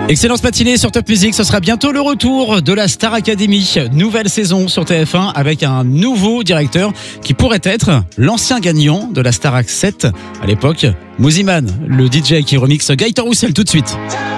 Excellence matinée sur Top Music, ce sera bientôt le retour de la Star Academy. Nouvelle saison sur TF1 avec un nouveau directeur qui pourrait être l'ancien gagnant de la Starac 7 à l'époque, Mosiman, le DJ qui remixe Gaëtan Roussel tout de suite.